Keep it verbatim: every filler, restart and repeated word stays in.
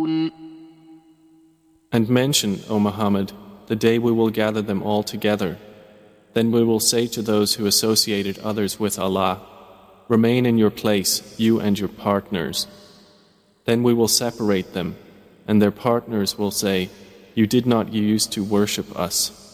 And mention, O Muhammad, the day we will gather them all together. Then we will say to those who associated others with Allah, remain in your place, you and your partners. Then we will separate them, and their partners will say, you did not use to worship us.